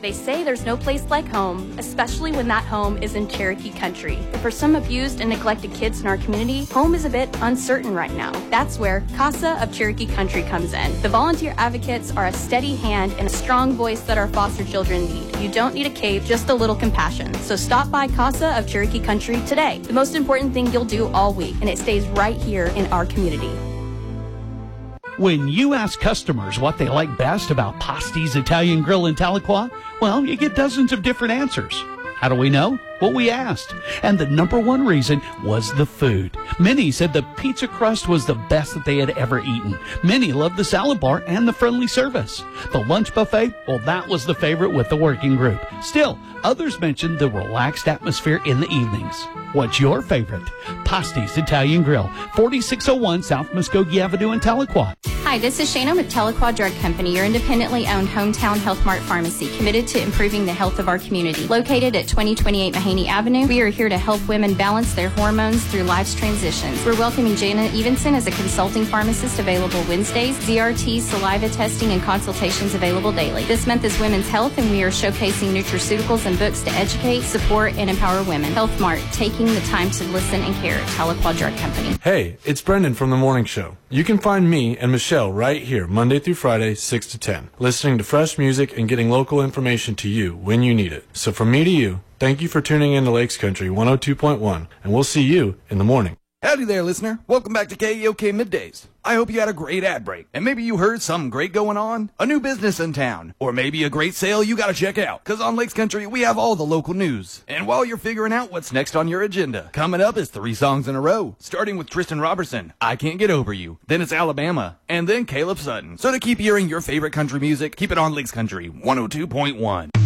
They say there's no place like home, especially when that home is in Cherokee country. But for some abused and neglected kids in our community, home is a bit uncertain right now. That's where CASA of Cherokee Country comes in. The volunteer advocates are a steady hand and a strong voice that our foster children need. You don't need a cape, just a little compassion. So stop by CASA of Cherokee Country today. The most important thing you'll do all week, and it stays right here in our community. When you ask customers what they like best about Pasti's Italian Grill in Tahlequah, well, you get dozens of different answers. How do we know? Well, we asked. And the number one reason was the food. Many said the pizza crust was the best that they had ever eaten. Many loved the salad bar and the friendly service. The lunch buffet, well, that was the favorite with the working group. Still, others mentioned the relaxed atmosphere in the evenings. What's your favorite? Pasti's Italian Grill, 4601 South Muskogee Avenue in Tahlequah. Hi, this is Shana with Tahlequah Drug Company, your independently owned hometown Health Mart pharmacy, committed to improving the health of our community. Located at 2028 Mahaney Avenue, we are here to help women balance their hormones through life's transitions. We're welcoming Jana Evenson as a consulting pharmacist, available Wednesdays, ZRT, saliva testing, and consultations available daily. This month is Women's Health, and we are showcasing nutraceuticals and books to educate, support, and empower women. Health Mart, taking the time to listen and care. Tahlequah Drug Company. Hey, it's Brendan from The Morning Show. You can find me and Michelle right here Monday through Friday, 6 to 10, listening to fresh music and getting local information to you when you need it. So from me to you, thank you for tuning in to Lakes Country 102.1, and we'll see you in the morning. Howdy there, listener. Welcome back to KEOK Middays. I hope you had a great ad break, and maybe you heard something great going on, a new business in town, or maybe a great sale you gotta check out, because on Lakes Country, we have all the local news. And while you're figuring out what's next on your agenda, coming up is 3 songs in a row, starting with Tristan Robertson, I Can't Get Over You, then it's Alabama, and then Caleb Sutton. So to keep hearing your favorite country music, keep it on Lakes Country 102.1.